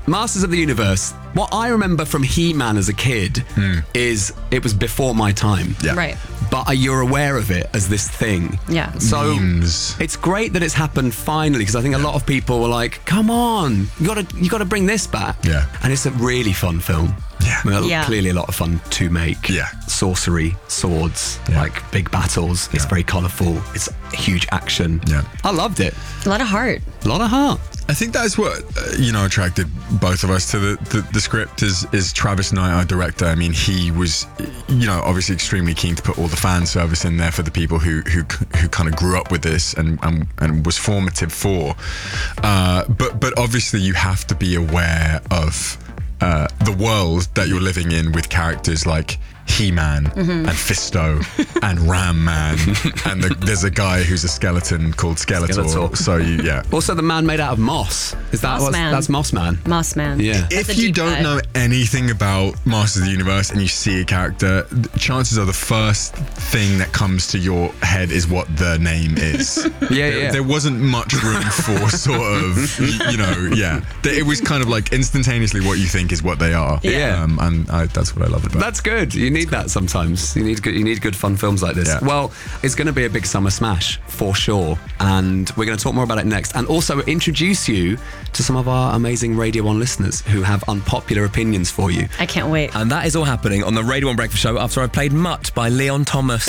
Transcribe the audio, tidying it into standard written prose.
Masters of the Universe, what I remember from He-Man as a kid is it was before my time. Yeah. Right. But you're aware of it as this thing. Yeah. So Memes. it's great that it's happened finally, because I think a lot of people were like, come on, you gotta bring this back. Yeah. And it's a really fun film. Yeah. I mean, Yeah. Clearly a lot of fun to make. Yeah. Sorcery, swords, Yeah. like big battles. It's Yeah. very colourful. It's huge action. Yeah. I loved it. A lot of heart. A lot of heart. I think that's what attracted both of us to the script is Travis Knight, our director. I mean, he was obviously extremely keen to put all the fan service in there for the people who kind of grew up with this and was formative for. But obviously you have to be aware of the world that you're living in with characters like He-Man and Fisto and Ram Man, and there's a guy who's a skeleton called Skeletor. So Also, the man made out of moss. Is that Moss Man. That's Moss Man? Moss Man. Yeah. That's a if you deep don't cut. know anything about Masters of the Universe and you see a character, chances are the first thing that comes to your head is what the name is. Yeah. There wasn't much room for sort of, It was kind of like instantaneously what you think is what they are. Yeah. And that's what I love about it. That's good. You need that sometimes. You need good fun films like this. Yeah. Well, it's going to be a big summer smash for sure, and we're going to talk more about it next, and also introduce you to some of our amazing Radio 1 listeners who have unpopular opinions for you. I can't wait. And that is all happening on the Radio 1 Breakfast Show after I played Mutt by Leon Thomas.